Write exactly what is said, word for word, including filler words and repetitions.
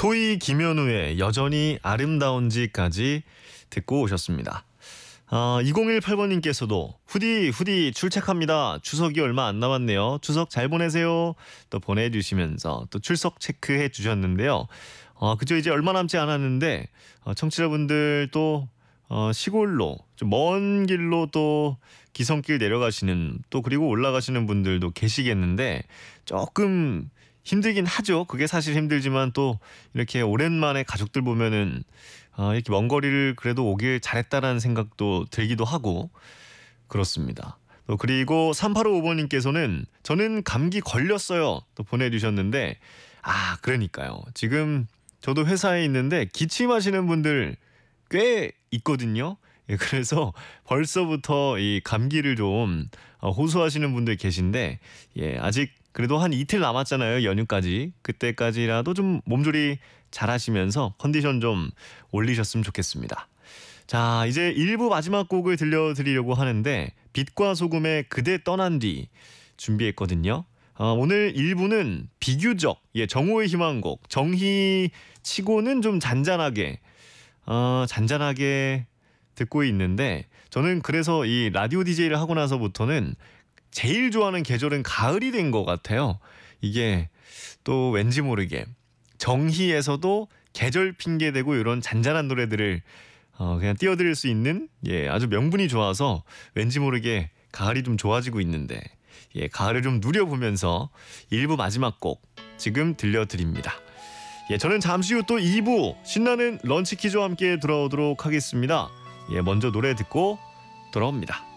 토이 김현우의 여전히 아름다운지까지 듣고 오셨습니다. 아, 이공일팔 번님께서도 후디 후디 출첵합니다. 추석이 얼마 안 남았네요. 추석 잘 보내세요. 또 보내주시면서 또 출석 체크해 주셨는데요. 어, 그죠, 이제 얼마 남지 않았는데 어, 청취자분들 또 어, 시골로 좀 먼 길로 또 기성길 내려가시는, 또 그리고 올라가시는 분들도 계시겠는데 조금 힘들긴 하죠. 그게 사실 힘들지만 또 이렇게 오랜만에 가족들 보면은 아, 이렇게 먼 거리를 그래도 오길 잘했다라는 생각도 들기도 하고 그렇습니다. 또 그리고 삼팔오오 번님께서는 저는 감기 걸렸어요. 또 보내주셨는데, 아, 그러니까요. 지금 저도 회사에 있는데 기침하시는 분들 꽤 있거든요. 예, 그래서 벌써부터 이 감기를 좀 어, 호소하시는 분들 계신데, 예, 아직 그래도 한 이틀 남았잖아요. 연휴까지. 그때까지라도 좀 몸조리 잘 하시면서 컨디션 좀 올리셨으면 좋겠습니다. 자, 이제 일 부 마지막 곡을 들려드리려고 하는데 빛과 소금의 그대 떠난 뒤 준비했거든요. 어, 오늘 일 부는 비교적 예, 정오의 희망곡, 정희 치고는 좀 잔잔하게 어, 잔잔하게 듣고 있는데, 저는 그래서 이 라디오 디제이를 하고 나서부터는 제일 좋아하는 계절은 가을이 된 것 같아요. 이게 또 왠지 모르게 정희에서도 계절 핑계대고 이런 잔잔한 노래들을 어, 그냥 띄워드릴 수 있는, 예, 아주 명분이 좋아서 왠지 모르게 가을이 좀 좋아지고 있는데, 예, 가을을 좀 누려보면서 일 부 마지막 곡 지금 들려드립니다. 예, 저는 잠시 후 또 이 부 신나는 런치 퀴즈와 함께 돌아오도록 하겠습니다. 예, 먼저 노래 듣고 돌아옵니다.